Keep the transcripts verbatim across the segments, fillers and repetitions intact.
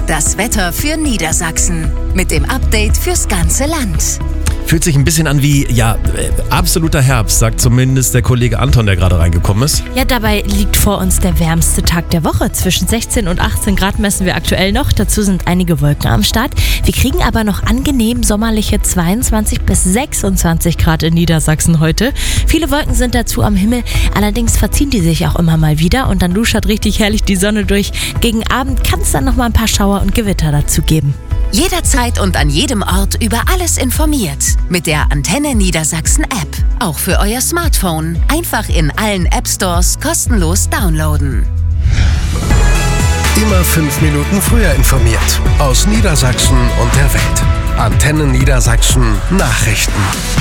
Das Wetter für Niedersachsen mit dem Update fürs ganze Land. Fühlt sich ein bisschen an wie, ja, äh, absoluter Herbst, sagt zumindest der Kollege Anton, der gerade reingekommen ist. Ja, dabei liegt vor uns der wärmste Tag der Woche. Zwischen sechzehn und achtzehn Grad messen wir aktuell noch. Dazu sind einige Wolken am Start. Wir kriegen aber noch angenehm sommerliche zweiundzwanzig bis sechsundzwanzig Grad in Niedersachsen heute. Viele Wolken sind dazu am Himmel. Allerdings verziehen die sich auch immer mal wieder und dann luschert richtig herrlich die Sonne durch. Gegen Abend kann es dann noch mal ein paar Schauer und Gewitter dazu geben. Jederzeit und an jedem Ort über alles informiert. Mit der Antenne Niedersachsen App. Auch für euer Smartphone. Einfach in allen App Stores kostenlos downloaden. Immer fünf Minuten früher informiert. Aus Niedersachsen und der Welt. Antenne Niedersachsen Nachrichten.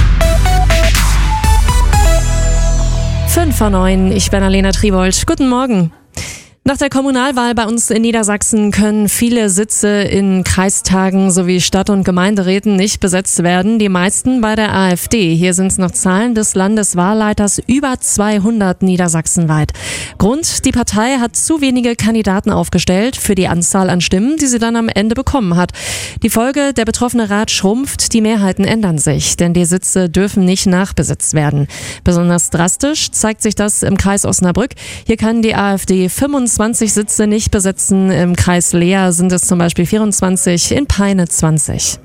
fünf vor neun, ich bin Alena Tribold. Guten Morgen. Nach der Kommunalwahl bei uns in Niedersachsen können viele Sitze in Kreistagen sowie Stadt- und Gemeinderäten nicht besetzt werden. Die meisten bei der AfD. Hier sind es noch Zahlen des Landeswahlleiters, über zweihundert niedersachsenweit. Grund, die Partei hat zu wenige Kandidaten aufgestellt für die Anzahl an Stimmen, die sie dann am Ende bekommen hat. Die Folge, der betroffene Rat schrumpft, die Mehrheiten ändern sich, denn die Sitze dürfen nicht nachbesetzt werden. Besonders drastisch zeigt sich das im Kreis Osnabrück. Hier kann die AfD fünfundzwanzig Sitze nicht besetzen. Im Kreis Leer sind es zum Beispiel vierundzwanzig, in Peine zwanzig.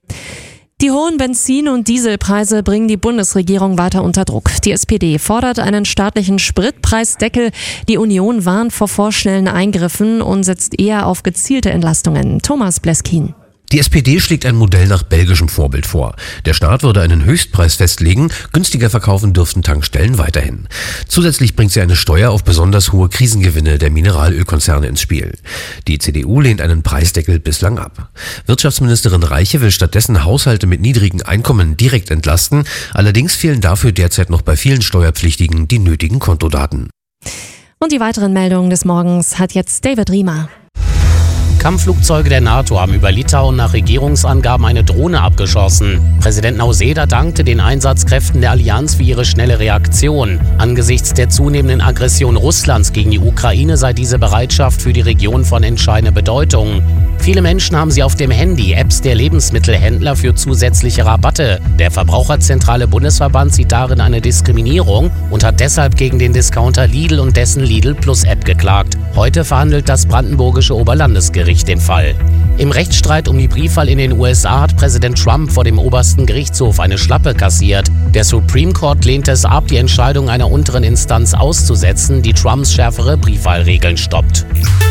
Die hohen Benzin- und Dieselpreise bringen die Bundesregierung weiter unter Druck. Die S P D fordert einen staatlichen Spritpreisdeckel. Die Union warnt vor vorschnellen Eingriffen und setzt eher auf gezielte Entlastungen. Thomas Bleskin. Die S P D schlägt ein Modell nach belgischem Vorbild vor. Der Staat würde einen Höchstpreis festlegen, günstiger verkaufen dürften Tankstellen weiterhin. Zusätzlich bringt sie eine Steuer auf besonders hohe Krisengewinne der Mineralölkonzerne ins Spiel. Die C D U lehnt einen Preisdeckel bislang ab. Wirtschaftsministerin Reiche will stattdessen Haushalte mit niedrigen Einkommen direkt entlasten. Allerdings fehlen dafür derzeit noch bei vielen Steuerpflichtigen die nötigen Kontodaten. Und die weiteren Meldungen des Morgens hat jetzt David Riemer. Kampfflugzeuge der NATO haben über Litauen nach Regierungsangaben eine Drohne abgeschossen. Präsident Nauseda dankte den Einsatzkräften der Allianz für ihre schnelle Reaktion. Angesichts der zunehmenden Aggression Russlands gegen die Ukraine sei diese Bereitschaft für die Region von entscheidender Bedeutung. Viele Menschen haben sie auf dem Handy, Apps der Lebensmittelhändler für zusätzliche Rabatte. Der Verbraucherzentrale Bundesverband sieht darin eine Diskriminierung und hat deshalb gegen den Discounter Lidl und dessen Lidl Plus App geklagt. Heute verhandelt das brandenburgische Oberlandesgericht den Fall. Im Rechtsstreit um die Briefwahl in den U S A hat Präsident Trump vor dem obersten Gerichtshof eine Schlappe kassiert. Der Supreme Court lehnte es ab, die Entscheidung einer unteren Instanz auszusetzen, die Trumps schärfere Briefwahlregeln stoppt.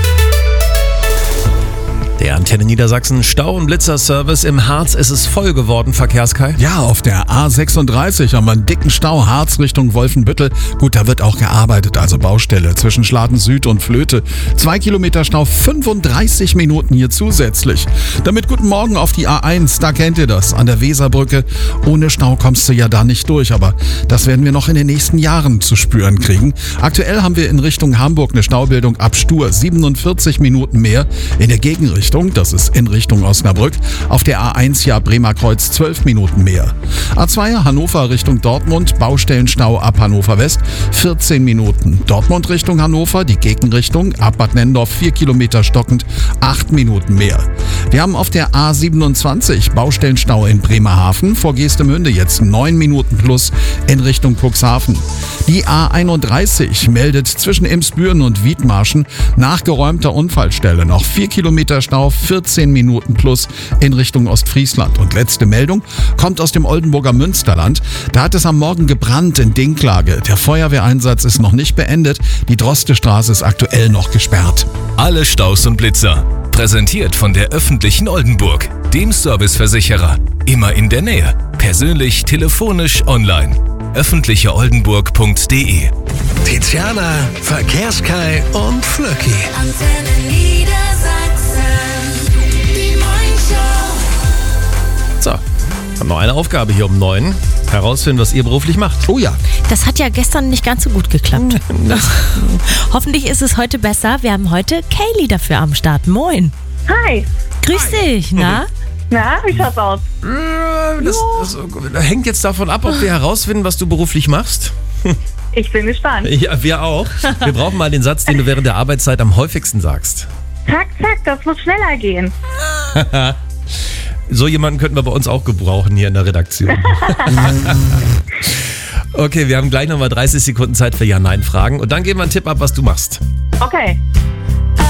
Der Antenne Niedersachsen Stau- und Blitzerservice im Harz. Es ist voll geworden, Verkehrskai. Ja, auf der A sechsunddreißig haben wir einen dicken Stau, Harz Richtung Wolfenbüttel. Gut, da wird auch gearbeitet, also Baustelle zwischen Schladen Süd und Flöte. Zwei Kilometer Stau, fünfunddreißig Minuten hier zusätzlich. Damit guten Morgen auf die A eins, da kennt ihr das, an der Weserbrücke. Ohne Stau kommst du ja da nicht durch, aber das werden wir noch in den nächsten Jahren zu spüren kriegen. Aktuell haben wir in Richtung Hamburg eine Staubildung ab Stur, siebenundvierzig Minuten mehr. In der Gegenrichtung, das ist in Richtung Osnabrück, auf der A eins ja Bremer Kreuz zwölf Minuten mehr. A zwei Hannover Richtung Dortmund, Baustellenstau ab Hannover West, vierzehn Minuten. Dortmund Richtung Hannover, die Gegenrichtung, ab Bad Nennendorf vier Kilometer stockend, acht Minuten mehr. Wir haben auf der A siebenundzwanzig Baustellenstau in Bremerhaven, vor Geestemünde jetzt neun Minuten plus in Richtung Cuxhaven. Die A einunddreißig meldet zwischen Emsbüren und Wiedmarschen nach geräumter Unfallstelle noch vier Kilometer Stau, vierzehn Minuten plus in Richtung Ostfriesland. Und letzte Meldung kommt aus dem Oldenburger Münsterland. Da hat es am Morgen gebrannt in Dinklage. Der Feuerwehreinsatz ist noch nicht beendet. Die Drostestraße ist aktuell noch gesperrt. Alle Staus und Blitzer. Präsentiert von der öffentlichen Oldenburg, dem Serviceversicherer. Immer in der Nähe. Persönlich, telefonisch, online. öffentliche oldenburg punkt de. Tiziana, Verkehrskai und Flöcki. Antenne Niedersachsen, die Morningshow. So, haben noch eine Aufgabe hier um neun. Herausfinden, was ihr beruflich macht. Oh ja. Das hat ja gestern nicht ganz so gut geklappt. Hoffentlich ist es heute besser. Wir haben heute Kaylee dafür am Start. Moin. Hi. Grüß dich, na? Na, wie schaut's aus? Das, das, das hängt jetzt davon ab, ob wir herausfinden, was du beruflich machst. Ich bin gespannt. Ja, wir auch. Wir brauchen mal den Satz, den du während der Arbeitszeit am häufigsten sagst. Zack, zack, das muss schneller gehen. So jemanden könnten wir bei uns auch gebrauchen hier in der Redaktion. Okay, wir haben gleich nochmal dreißig Sekunden Zeit für Ja-Nein-Fragen und dann geben wir einen Tipp ab, was du machst. Okay.